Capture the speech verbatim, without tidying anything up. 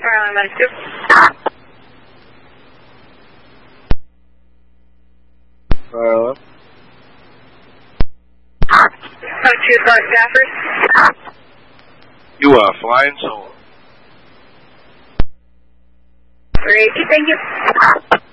Maryland nine two. Maryland. one two five Stafford. You are flying solo. Great, thank you.